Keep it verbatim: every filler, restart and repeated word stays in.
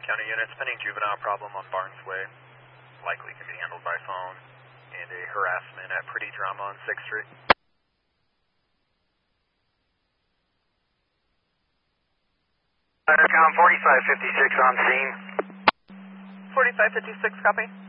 County units, pending juvenile problem on Barnes Way. Likely can be handled by phone. And a harassment at Pretty Drama on sixth Street. Intercom forty-five fifty-six on scene. forty-five fifty-six, copy.